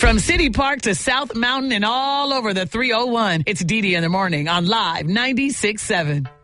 From City Park to South Mountain and all over the 301, it's Dee Dee in the morning on Live 96.7.